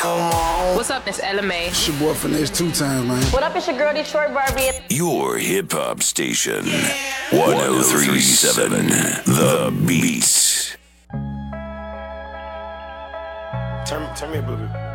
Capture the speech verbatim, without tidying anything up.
What's up, it's Ella May. It's your boy Finesse two times, man. What up, it's your girl Detroit Barbie. Your hip-hop station, one oh three point seven, The Beats. Turn, turn me a boogie.